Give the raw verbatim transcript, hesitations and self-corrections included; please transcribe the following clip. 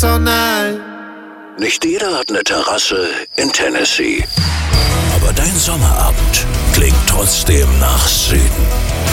personal. Nicht jeder hat eine Terrasse in Tennessee. Aber dein Sommerabend klingt trotzdem nach Süden.